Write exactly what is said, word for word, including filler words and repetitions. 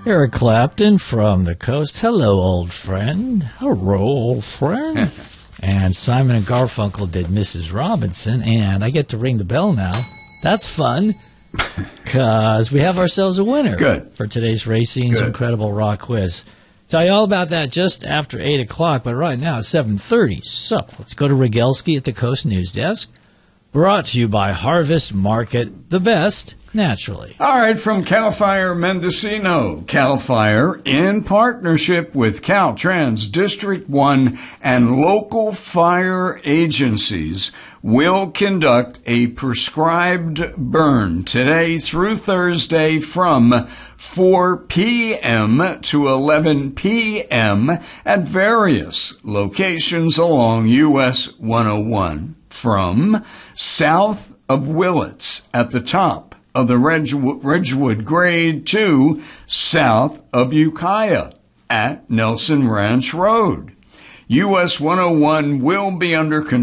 Eric Clapton from the coast. Hello, old friend. Hello, old friend. And Simon and Garfunkel did Missus Robinson, and I get to ring the bell now. That's fun, because we have ourselves a winner. Good. For today's Racine's Good. Incredible Rock Quiz. Tell you all about that just after eight o'clock, but right now it's seven thirty. So let's go to Rogelski at the Coast News Desk. Brought to you by Harvest Market, the best, naturally. All right, from CAL FIRE Mendocino. CAL FIRE, in partnership with Caltrans District one and local fire agencies, will conduct a prescribed burn today through Thursday from four p.m. to eleven p.m. at various locations along U S one oh one. From south of Willits at the top of the Ridgewood, Ridgewood grade to south of Ukiah at Nelson Ranch Road. U S one oh one will be under control